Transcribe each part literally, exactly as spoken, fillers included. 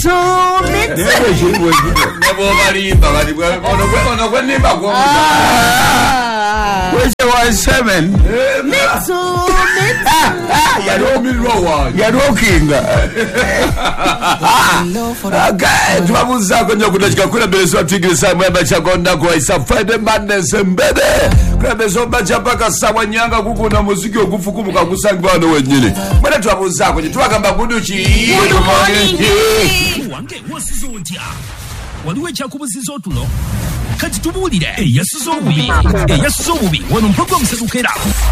Mitsu, Mitsu. Never malimba, but you wanna go never go. Where's the one seven? Mitsu, Mitsu. You're walking. Okay, twabuza kwenye kutashika kula belezo tigiri sa mweba chakonda kwa isa Friday Madness mbebe. Kula belezo bacha paka sawa nyanga kuku na muziki okufukumu kakusangwa wano wenyine. Mwena twabuza kwenye tuwakamba kuduchi. Good morning. Wange wasizo ntia. Waliwe chakubuzizo tulo. Kati tubulire. E yasuzo ubi. E yasuzo ubi. Wano mpoko msedukera.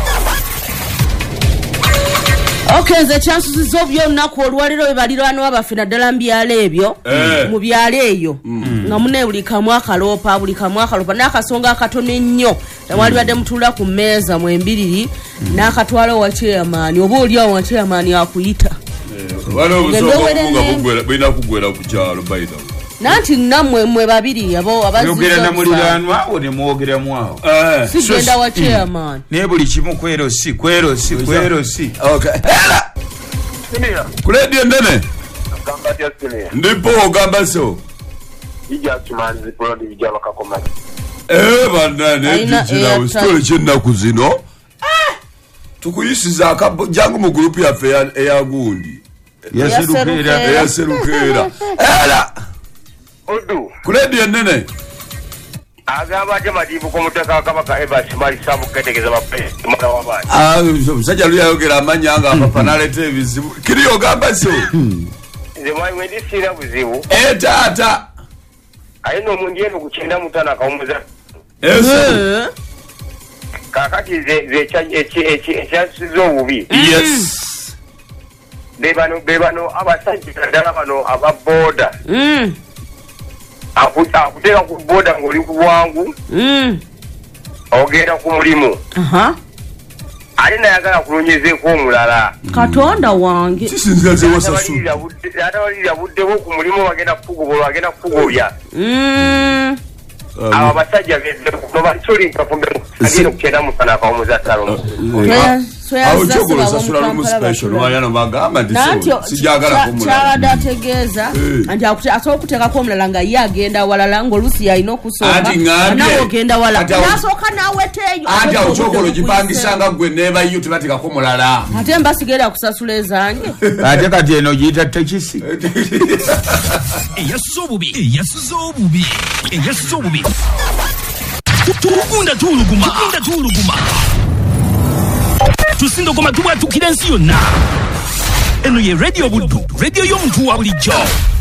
Okay, nze chances zobyo naku olwaliro ebaliro ano abafina ddala mbyalo ebyo mu byalo eyo nga mune buli kamwa akalopa buli kamwa akalopa n'akasonga akatono ennyo tewali badde mutula ku mmeeza mu embiriri n'akatwala wa chairman oba oli awo wa chairman akuyita wano obusonga bugwera bina kugwera ku kyalo bayita nanti nammwe mwe babiri abo abazira na muliranwa awo ne mwogera mwawo eh sigenda wa chairman ne buli kimu kwero si kwero si kwero si okay Sinia kuledi ndene gamba ya Sinia ndipo gamba so ija tumanzi polodi bijalo kakoma eh bandane tijira usitole chinna kuzino ah tukuyisiza akabo jangu mu group ya fe ya gundi yaserukera yaserukera era odu kuledi ndene agamba jamadibu ko mutaka kabaka eba simali sabu ketegeza bape mara wabani ah msajja luya yogera amanyanga apa nalete bizibu kiriyo gamba so zemai wedi sira buzibu eh tata ayino mundieno kuchenda mutana kaumuza yes kakati ze ze cha echi echi echi zo ubi yes bebano bebano abasajja dala bano ababoda mm akuta akuteka ku boda ngoli kuwangu mm ogera ku mulimu aha alina yagala kulonyeze ko mulala katonda wange sisinzaze wasasu ata wali yabudde ku mulimu wagenda kugo wagenda kugobya mm aba basajja beze no bachuli kapombe agenda kukenda musana kwa muzatalo awo chokolo sasula mu special wayano bagamba ndiso sijagala kumula dategeza anti akuti aso kuteka ko mulala nga yagenda walala ngolusi yaino kusonga nawo genda wala nasoka nawe teyo ati awo chokolo jipangisanga gwe neba yuti batika ko mulala ate mbasigera kusasula ezange ate kati eno jita tekisi eyasububi eyasububi eyasububi tukunda tuluguma tukunda tuluguma tusindo koma tuwa tukirensi yonna eno ye radio buddu radio y'omuntu wa bulijjo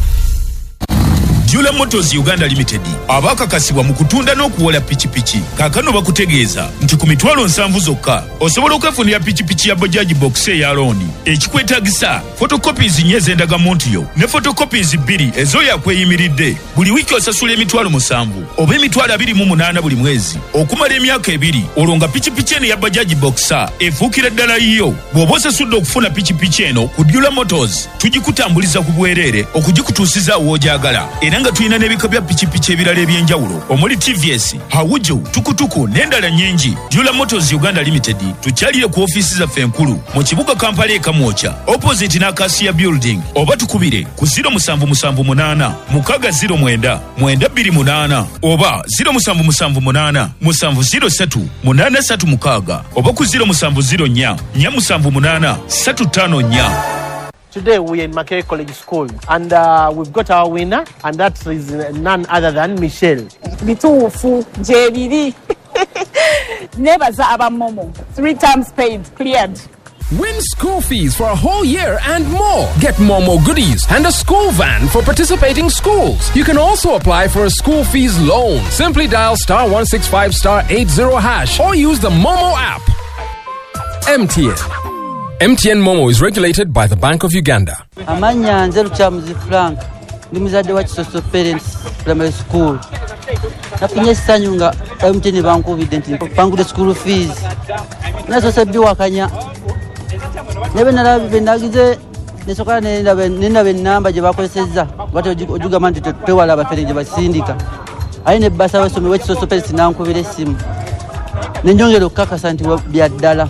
Jula Motors Uganda Limited abakakasibwa mu kutunda n'okuwola pichipichi kakano bakutegeeza nti ku mitwalo nsanvu zokka osobola okwefunira pichipichi ya Bajaj Box ya loan ekikwetagisa photocopies nyeze ndaga montiyo ne photocopies bbiri ezo yakweyimiridde buli wiki osasula emitwalo musanvu oba emitwalo abiri mu munaana buli mwezi okumala emyaka ebiri olonga pichipichi eno ya Bajaj Box efuukira ddala yiyo bw'oba osasudde okufuna pichipichi eno ku Jula Motors tugikutambuliza ku bwereere okugikutuusiza w'ojagala era nga tuyina n'ebika bya pichipichi ebirala ebyenjawulo omuli T V S, Hawujo, Tukutuku n'endala nnyingi. Jula Motors Uganda Limited tukyalire ku ofiisi zaffe enkulu mu kibuga Kampala e Kamwocha opposite n'Acacia Building oba tukubire ku zero musanvu musanvu munaana mukaga zero mwenda mwenda bbiri munaana oba zero musanvu musanvu munaana musanvu zero ssatu munaana ssatu mukaaga oba ku zero musanvu zero nnya nnya musanvu munaana ssatu ttaano nnya. Today we are in Makerere College School and uh, we've got our winner and that is none other than Michelle. Bituufu jebiri. Nebaza abamomo. Three times paid, cleared. Win school fees for a whole year and more. Get Momo goodies and a school van for participating schools. You can also apply for a school fees loan. Simply dial star one six five star eight zero hash or use the Momo app. M T N. M T N Momo is regulated by the Bank of Uganda. Amanya nze Luchamuzi Frank ndi muzadde wa Kisoso Parents Primary School. Nafunye ssanyu nga M T N bankubidde nti bangudde school fees. Nazo sabbi wakanya. Nebe nalabe nagize nesoka nenda nenda benamba gye bakozesezza. Bati ojugama nti tewala abafere gye basindika. Aline basa basome wa Kisoso Parents nankubira essimu. Nenjongera okukakasa nti bya ddala.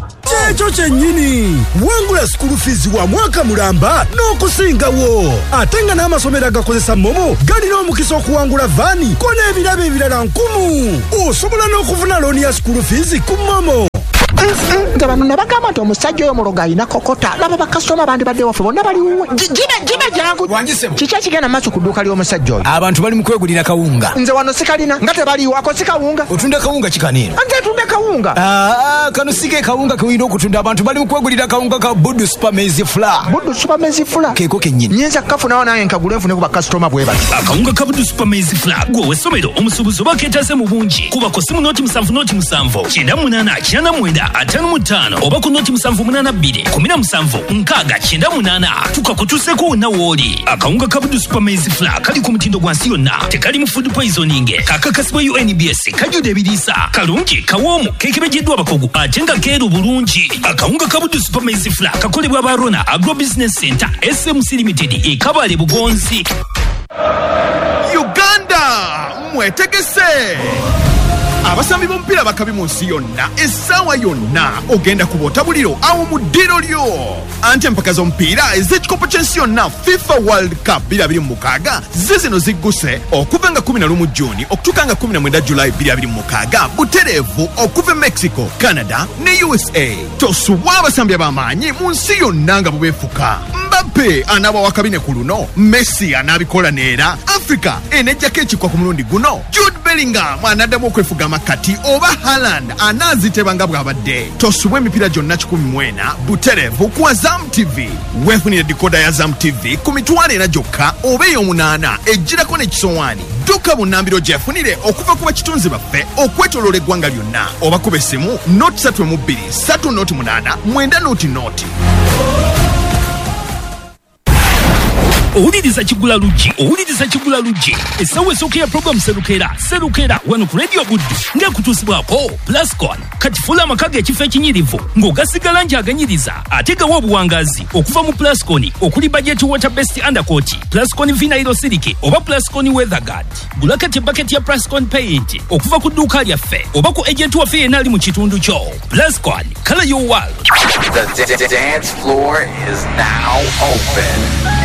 ekyo kyennyini wangula school fees wa mwaka mulamba n'okusingawo ate nga n'amasomero agakozesa momo galina omukisa okuwangula vaani ko n'ebirabo ebirala nkumu osobola n'okufuna looni ya school fees ku momo. Nga bano ne bagamba nti omusajja oyo muloga alina kokota laba bakasitoma abandi badde waffe bonna baliwo jibe jangu kiki ekigenda maaso ku dduuka ly'omusajja oyo. Abantu bali mu kwegulira kawunga. Nze wano sikalina nga tebaliwo ako si kawunga. Otunda kawunga kikaniino. Nze ntunda kawunga. Ah, kano si ke kawunga ke oyina okutunda. Abantu bali mu kwegulira kawunga ka Buddu Super Maize Flour. Buddu Super Maize Flour keeko kennyini. Nyinza kukafunawo naye nkagule nfune ku bakasitoma bwe bati. Akawunga ka Buddu Super Maize Flour gwe w'essomero omusuubuzi oba keetaase mu bungi kuba ko simu nooti musanvu nooti musanvu kyenda munaana kyenda mwenda ataano mu ttaano oba ku nooti musanvu munaana bbiri kumi na musanvu nkaaga kyenda munaana tukakutuuseko wonna w'oli. Akawunga ka Buddu Super Maize Flour kali ku mutindo gwa nsi yonna tekali mu food poisoning kakakasibwa U N B S kajjudde ebiriisa kalungi kawoomu keekebejeddwa abakugu ate nga keeru bulungi. Akawunga ka Buddu Super Maize Flour kakolebwa Barona Agro Business Center S M C Limited e Kabale Bugonzi. Uganda mwetegese abasambi b'omupiira bakabi mu nsi yonna essaawa yonna ogenda kuboota buliro awo mu ddiro lyo anti empaka z'omupiira ez'ekikopo ky'ensi yonna FIFA World Cup bbiri abiri mu mukaaga zizino zigguse okuva nga kumi na lumu Juni okutuuka nga kumi na mwenda Julayi bbiri abiri mu mukaaga butereevu okuva e Mexico, Canada ne U S A. Tosubwa abasambi ab'amaanyi mu nsi yonna nga bubeefuka. Mbappe anaaba wakabine ku luno, Messi anaabikola neera, Africa enejjako ekikwa ku mulundi guno, Jude Bellingham anaddamu okwefuga amakati oba Haaland anaazitebanga bw'abadde. Tosubwa emipiira gyonna kikumi mu ena butereevu ku Azam T V. Weefunire dikoda ya Azam T V ku mitwalo ena gyokka oba ey'omunaana ejjirako n'ekisowaani. Dduka bunnambiro gyefunire okuva ku bakitunzi baffe okwetooloola eggwanga lyonna oba kuba essimu nooti ssatu mu bbiri ssatu nooti munaana mwenda nooti nooti. Owuliriza Kigula Luggi, owuliriza Kigula Luggi. Essaawa esooka ya programu Serukera, Serukera wano ku Radio Buddu ng'ekutuusibwako Plascon. Kati fuula amaka g'ekifo ekinyirivu ng'ogasigala langi aganyiriza ate gawa obuwangazi okuva mu Plascon okuli budget water based undercoat, Plascon Vinyl Silk oba Plascon Weather Guard. Gula kati bucket ya Plascon paint okuva ku dduuka lyaffe oba ku agent waffe yenna ali mu kitundu kyo. Plascon, color your world. The dance floor is now open.